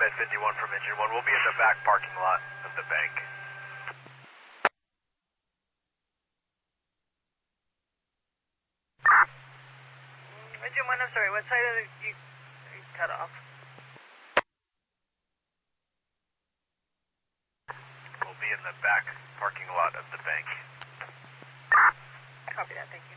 Med 51 from Engine 1. We'll be in the back parking lot of the bank. Engine 1, I'm sorry, what side of you cut off? We'll be in the back parking lot of the bank. Copy that, thank you.